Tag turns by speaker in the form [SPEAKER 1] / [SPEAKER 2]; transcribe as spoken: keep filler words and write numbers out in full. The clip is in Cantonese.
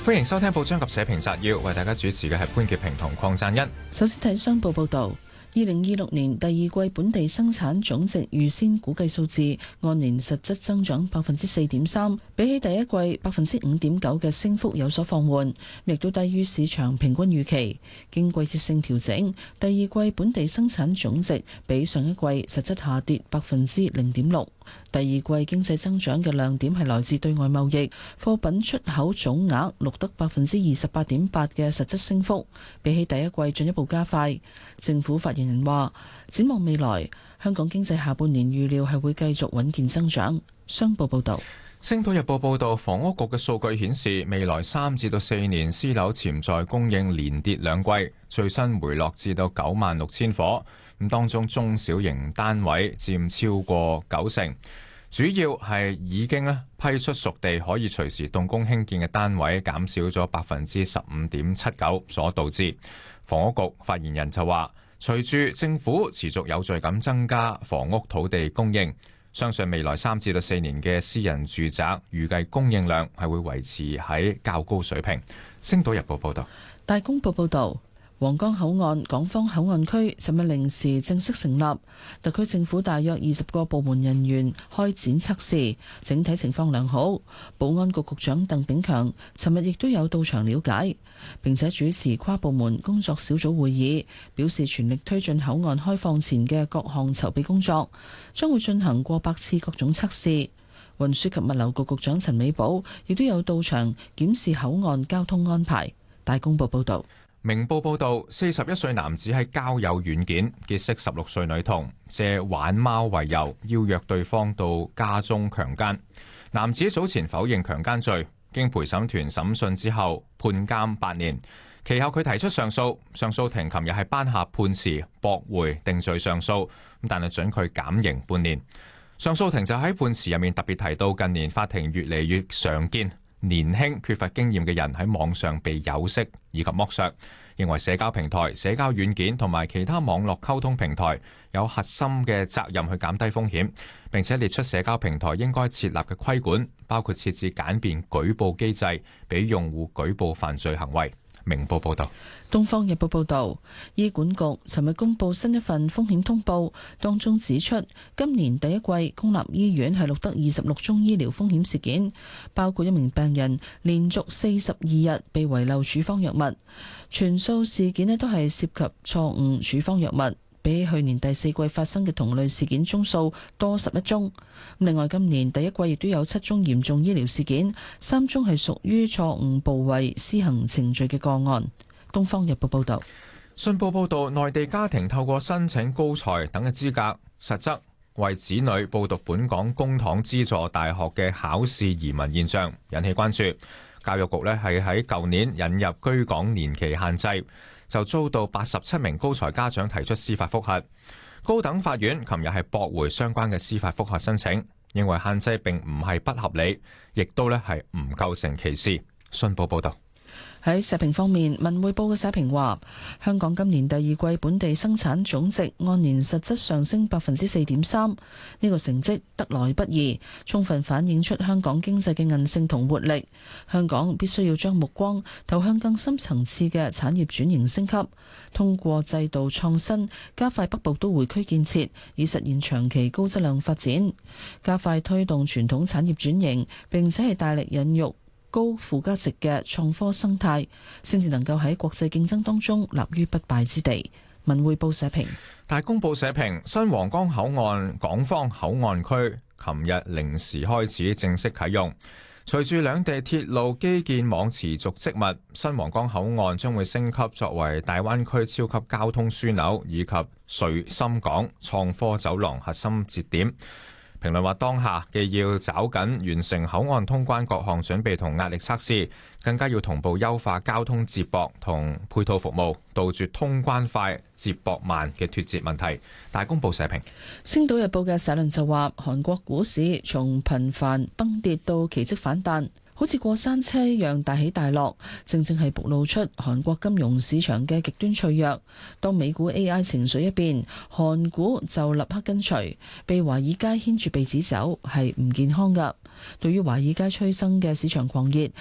[SPEAKER 1] 歡迎收聽報章及社評摘要，為大家主持嘅係潘潔平同鄺贊恩。
[SPEAKER 2] 首先睇商報報道。二零二六年第二季本地生產總值預先估計數字按年實質增長百分之四點三，比起第一季百分之五點九嘅升幅有所放緩，亦都低於市場平均預期。經季節性調整，第二季本地生產總值比上一季實質下跌百分之零點六。第二季經濟增長嘅亮點係來自對外貿易，貨品出口總額錄得百分之二十八點八嘅實質升幅，比起第一季進一步加快。政府發言人話，展望未來，香港經濟下半年預料係會繼續穩健增長。商報報道。
[SPEAKER 1] 星島日報報道，房屋局嘅數據顯示，未來三至到四年私樓潛在供應連跌兩季，最新回落至到九萬六千伙。咁當中中小型單位佔超過九成，主要係已經咧批出熟地可以隨時動工興建嘅單位減少咗百分之十五點七九，所導致。房屋局發言人就話，隨住政府持續有序咁增加房屋土地供應，相信未來三至到四年嘅私人住宅預計供應量係會維持喺較高水平。星島日報報道。
[SPEAKER 2] 大公報報道。皇崗口岸港方口岸區尋日零時正式成立，特區政府大約二十個部門人員開展測試，整體情況良好。保安局局長鄧炳強尋日亦都有到場了解，並且主持跨部門工作小組會議，表示全力推進口岸開放前嘅各項籌備工作，將會進行過百次各種測試。運輸及物流局局長陳美寶亦都有到場檢視口岸交通安排。大公報報道。
[SPEAKER 1] 明報報道，四十一歲男子喺交友軟件結識十六歲女童，借玩貓為由邀約對方到家中強姦。男子早前否認強姦罪，經陪審團審訊之後判監八年。其後佢提出上訴，上訴庭琴日係頒下判詞駁回定罪上訴，但係准佢減刑半年。上訴庭就喺判詞入面特別提到，近年法庭越嚟越常見年輕缺乏經驗嘅人喺網上被誘識以及剝削，認為社交平台、社交軟件同埋其他網絡溝通平台有核心嘅責任去減低風險，並且列出社交平台應該設立嘅規管，包括設置簡便舉報機制，俾用戶舉報犯罪行為。明報報道。
[SPEAKER 2] 東方日報報道，醫管局尋日公布新一份風險通報，當中指出今年第一季公立醫院係錄得二十六宗醫療風險事件，包括一名病人連續四十二日被遺漏處方藥物，全數事件咧都係涉及錯誤處方藥物，比起去年第四季發生嘅同類事件宗數多十一宗。另外，今年第一季亦都有七宗嚴重醫療事件，三宗係屬於錯誤部位施行程序嘅個案。東方日報報道。
[SPEAKER 1] 信報報道，內地家庭透過申請高才等嘅資格，實則為子女報讀本港公帑資助大學嘅考試移民現象引起關注。教育局呢係喺舊年引入居港年期限制，就遭到八十七名高才家長提出司法覆核。高等法院琴日係駁回相關嘅司法覆核申請，認為限制並唔係不合理，亦都呢係唔構成歧視。信報報道。
[SPEAKER 2] 喺社評方面，文匯報嘅社評話，香港今年第二季本地生產總值按年實質上升百分之四點三，呢個成績得來不易，充分反映出香港經濟嘅韌性同活力。香港必須要將目光投向更深層次嘅產業轉型升級，通過制度創新，加快北部都會區建設，以實現長期高質量發展，加快推動傳統產業轉型，並且係大力引入高附加值嘅創科生態，先至能夠喺國際競爭當中立於不敗之地。文匯報社評。
[SPEAKER 1] 大公報社評，新皇崗口岸港方口岸區琴日零時開始正式啟用，隨住兩地鐵路基建網持續積密，新皇崗口岸將會升級作為大灣區超級交通樞紐以及穗深港創科走廊核心節點。評論話，當下既要抓緊完成口岸通關各項準備同壓力測試，更加要同步優化交通接駁同配套服務，杜絕通關快接駁慢嘅脫節問題。大公報社評。
[SPEAKER 2] 星島日報嘅社論就話，韓國股市從頻繁崩跌到奇蹟反彈，好似過山車一樣大起大落，正正係暴露出韓國金融市場嘅極端脆弱。當美股 A I 情緒一變，韓股就立刻跟隨，被華爾街牽住鼻子走，係唔健康㗎。對於華爾街催生嘅市場狂熱，